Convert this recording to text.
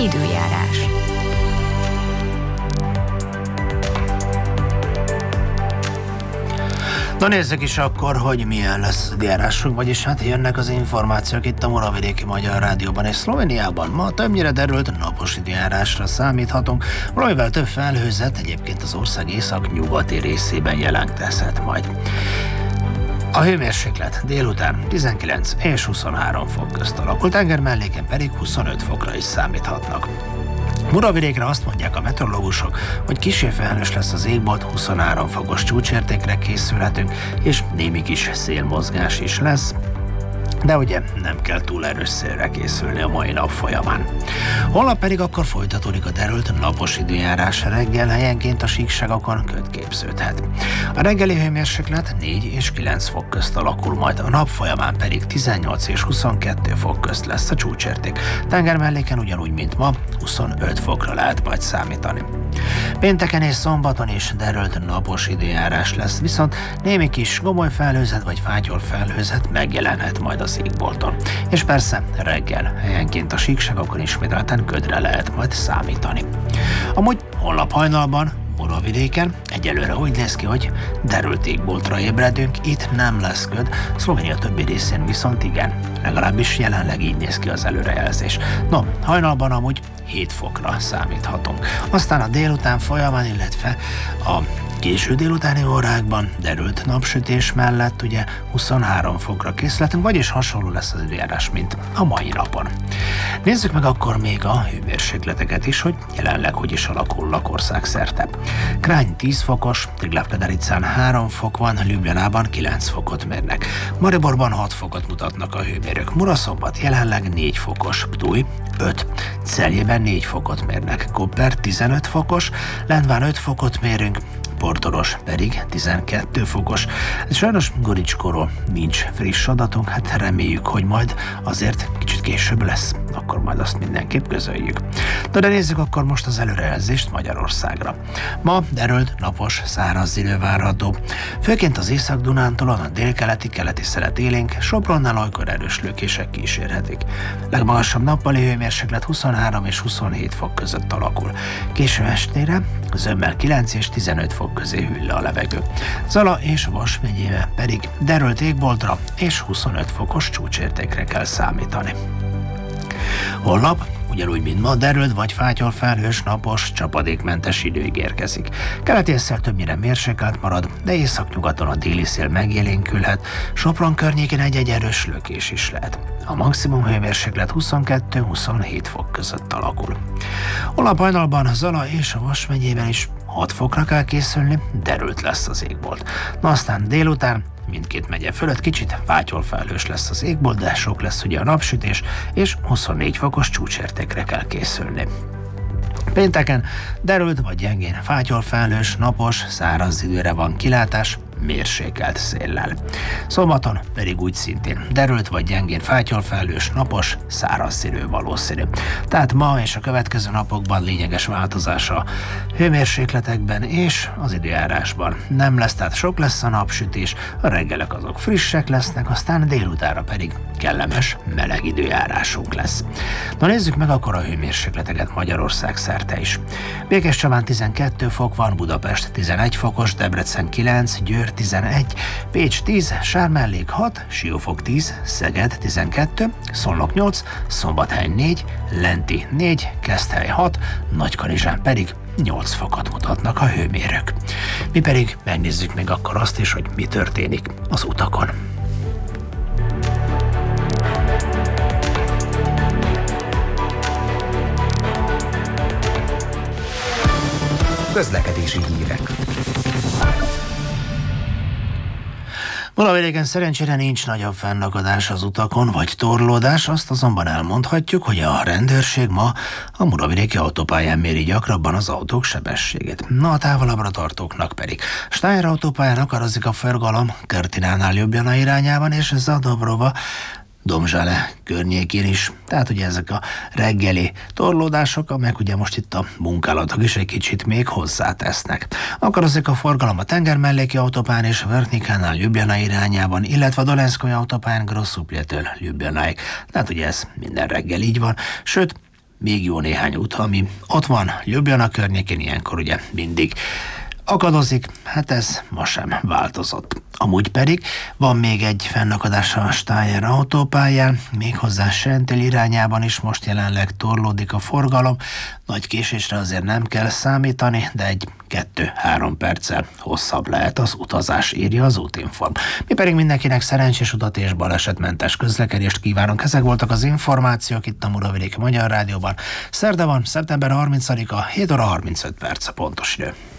Időjárás. Na nézzük is akkor, hogy milyen lesz az időjárásunk, vagyis hát jönnek az információk itt a Muravidéki Magyar Rádióban és Szlovéniában. Ma többnyire derült napos időjárásra számíthatunk, valamivel több felhőzet egyébként az ország észak-nyugati részében jelentkezhet majd. A hőmérséklet délután 19 és 23 fok közt alakul, tenger melléken pedig 25 fokra is számíthatnak. Muravidékre azt mondják a meteorológusok, hogy kissé felhős lesz az égbolt, 23 fokos csúcsértékre készülhetünk, és némi kis szélmozgás is lesz, de ugye nem kell túl erős szélre készülni a mai nap folyamán. Holnap pedig akkor folytatódik a derült napos időjárás, reggel helyenként a síkságokon köd képződhet. A reggeli hőmérséklet 4 és 9 fok közt alakul, majd a nap folyamán pedig 18 és 22 fok közt lesz a csúcsérték. Tenger melléken ugyanúgy, mint ma, 25 fokra lehet majd számítani. Pénteken és szombaton is derült napos időjárás lesz, viszont némi kis gomoly felhőzet vagy fátyol felhőzet megjelenhet majd az égbolton. És persze reggel helyenként a síkságokon ismételten ködre lehet majd számítani. Amúgy holnap hajnalban Muravidéken egyelőre úgy néz ki, hogy derült égboltra ébredünk, itt nem lesz köd, Szlovénia többi részén viszont igen, legalábbis jelenleg így néz ki az előrejelzés. No, hajnalban amúgy 7 fokra számíthatunk. Aztán a délután folyamán, illetve a késő délutáni órákban derült napsütés mellett ugye 23 fokra készülhetünk, vagyis hasonló lesz az időjárás, mint a mai napon. Nézzük meg akkor még a hőmérsékleteket is, hogy jelenleg hogy is alakul Lakország szerte. Krány 10 fokos, Triglav-Kedericán 3 fok van, Ljubljanában 9 fokot mérnek. Mariborban 6 fokot mutatnak a hőmérők. Muraszombat jelenleg 4 fokos, Ptuj 5, Celjében 4 fokot mérnek. Koper 15 fokos, Lendván 5 fokot mérünk, Portoros pedig 12 fokos. Sajnos Goricskóról nincs friss adatunk, hát reméljük, hogy majd azért kicsit később lesz, akkor majd azt mindenképp közöljük. De nézzük akkor most az előrejelzést Magyarországra. Ma derült napos, száraz idő várható. Főként az Észak-Dunántúlon a délkeleti szelet élénk, Sopronnál olykor erős lökések kísérhetik. Legmagasabb nappali hőmérséklet 23 és 27 fok között alakul. Késő estére zömmel 9 és 15 fok közé hűl le a levegő. Zala és Vas megyében pedig derült égboltra és 25 fokos csúcsértékre kell számítani. Holnap ugyanúgy, mint ma, derült vagy fátyol felhős, napos, csapadékmentes idő ígérkezik. Keleti észszel többnyire mérsékelt marad, de északnyugaton a déli szél megélénkülhet, Sopron környékén egy erős lökés is lehet. A maximum hőmérséklet 22-27 fok között alakul. Holnap hajnalban Zala és a Vas megyében is 6 fokra kell készülni, derült lesz az égbolt. Na aztán délután mindkét megye fölött kicsit fátyol felhős lesz az égbolt, de sok lesz ugye a napsütés, és 24 fokos csúcsértékre kell készülni. Pénteken derült vagy gyengén fátyol felhős, napos, száraz időre van kilátás, mérsékelt széllel. Szombaton pedig úgy szintén derült vagy gyengén fátyol felhős, napos, száraz idő valószínű. Tehát ma és a következő napokban lényeges változás a hőmérsékletekben és az időjárásban nem lesz, tehát sok lesz a napsütés, a reggelek azok frissek lesznek, aztán délutánra pedig kellemes, meleg időjárásunk lesz. Na nézzük meg akkor a hőmérsékleteket Magyarország szerte is. Békéscsabán 12 fok van, Budapest 11 fokos, Debrecen 9, Győr 11, Pécs 10, Sármellék 6, Siófok 10, Szeged 12, Szolnok 8, Szombathely 4, Lenti 4, Keszthely 6, Nagykanizsán pedig 8 fokot mutatnak a hőmérők. Mi pedig megnézzük még akkor azt is, hogy mi történik az utakon. Közlekedési hírek. Muravidéken szerencsére nincs nagyobb fennakadás az utakon, vagy torlódás, azt azonban elmondhatjuk, hogy a rendőrség ma a muravidéki autópályán méri gyakrabban az autók sebességét. Na, a távolabbra tartóknak pedig Stájer autópályán akadozik a forgalom Körtinánál Ljubljana irányában, és Zadobrova Domzsale környékén is. Tehát ugye ezek a reggeli torlódások, meg ugye most itt a munkálatok is egy kicsit még hozzátesznek. Akadozik a forgalom a tengermelléki autópályán és Vrhnikánál Ljubljana irányában, illetve a Dolenszkai autópályán Grosszuplétől Ljubljanaig. Tehát ugye ez minden reggel így van, sőt, még jó néhány út, ami ott van, Ljubljana környékén ilyenkor ugye mindig akadozik, hát ez ma sem változott. Amúgy pedig van még egy fennakadás a Steyr autópályán, méghozzá Sentil irányában is most jelenleg torlódik a forgalom. Nagy késésre azért nem kell számítani, de egy 2-3 perccel hosszabb lehet az utazás, írja az Útinform. Mi pedig mindenkinek szerencsés utat és balesetmentes közlekedést kívánunk. Ezek voltak az információk itt a Muravidéki Magyar Rádióban. Szerda van, szeptember 30-a, 7 óra 35 perc a pontos idő.